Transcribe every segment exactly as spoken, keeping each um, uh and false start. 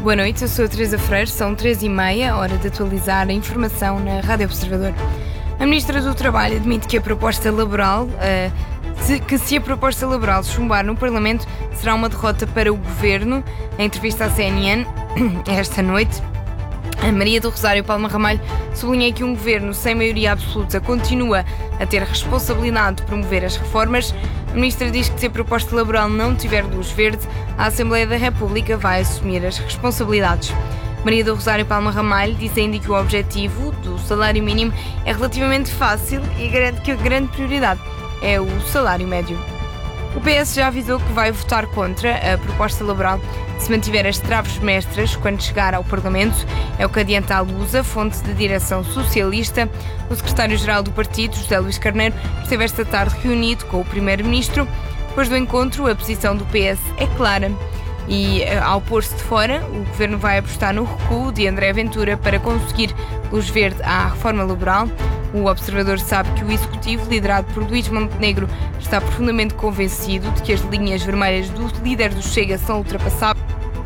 boa noite, eu sou a Teresa Freire, são três e meia, hora de atualizar a informação na Rádio Observador. A Ministra do Trabalho admite que a proposta laboral, uh, se, que se a proposta laboral chumbar no Parlamento, será uma derrota para o Governo. Em entrevista à C N N, esta noite, a Maria do Rosário Palma Ramalho sublinha que um Governo sem maioria absoluta continua a ter a responsabilidade de promover as reformas. A Ministra diz que se a proposta laboral não tiver luz verde, a Assembleia da República vai assumir as responsabilidades. Maria do Rosário Palma Ramalho diz ainda que o objetivo do salário mínimo é relativamente fácil e garante que a grande prioridade é o salário médio. O P S já avisou que vai votar contra a proposta laboral se mantiver as traves mestras quando chegar ao Parlamento. É o que adianta a Lusa, fonte de direção socialista. O secretário-geral do partido, José Luís Carneiro, esteve esta tarde reunido com o primeiro-ministro. Depois do encontro, a posição do P S é clara e, ao pôr-se de fora, o governo vai apostar no recuo de André Ventura para conseguir luz verde à reforma laboral. O Observador sabe que o Executivo, liderado por Luís Montenegro, está profundamente convencido de que as linhas vermelhas do líder do Chega são ultrapassáveis.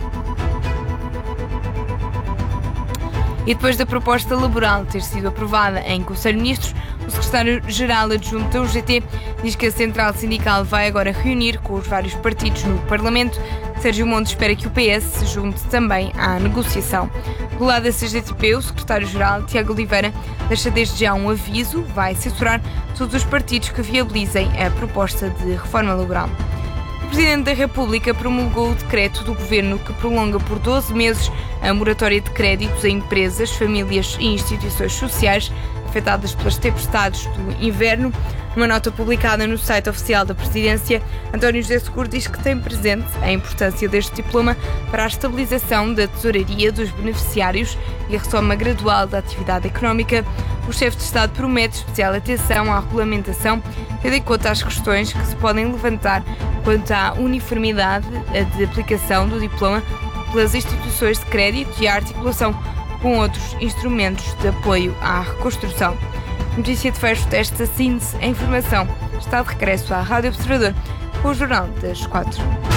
E depois da proposta laboral ter sido aprovada em Conselho de Ministros, o secretário-geral adjunto da U G T diz que a central sindical vai agora reunir com os vários partidos no Parlamento. Sérgio Montes espera que o P S se junte também à negociação. Do lado da C G T P, o secretário-geral, Tiago Oliveira, deixa desde já um aviso: vai censurar todos os partidos que viabilizem a proposta de reforma laboral. O Presidente da República promulgou o decreto do Governo que prolonga por doze meses a moratória de créditos a empresas, famílias e instituições sociais afetadas pelas tempestades do inverno. Numa nota publicada no site oficial da Presidência, António José Seguro diz que tem presente a importância deste diploma para a estabilização da tesouraria dos beneficiários e a retoma gradual da atividade económica. O chefe de Estado promete especial atenção à regulamentação, tendo em conta as questões que se podem levantar quanto à uniformidade de aplicação do diploma pelas instituições de crédito e à articulação com outros instrumentos de apoio à reconstrução. Notícia de fecho desta síntese. A informação está de regresso à Rádio Observador com o Jornal das Quatro.